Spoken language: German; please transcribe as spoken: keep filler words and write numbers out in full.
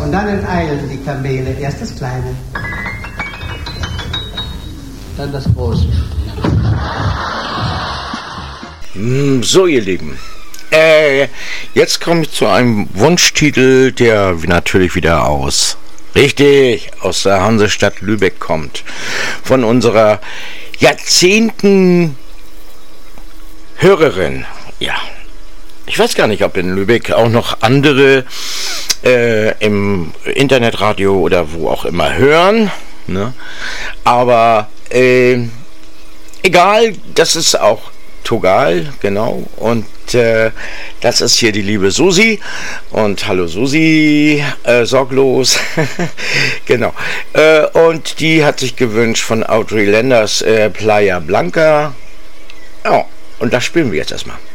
Und dann eilten die Kamele. Erst das Kleine, dann das Große. So, ihr Lieben. Äh, jetzt komme ich zu einem Wunschtitel, der natürlich wieder aus, richtig, aus der Hansestadt Lübeck kommt. Von unserer Jahrzehnten Hörerin. Ja, ich weiß gar nicht, ob in Lübeck auch noch andere äh, im Internetradio oder wo auch immer hören. Ne? Aber äh, egal, das ist auch Togal, genau. Und äh, das ist hier die liebe Susi. Und hallo Susi, äh, sorglos. Genau. Äh, und die hat sich gewünscht von Audrey Landers äh, Playa Blanca. Ja, und das spielen wir jetzt erstmal.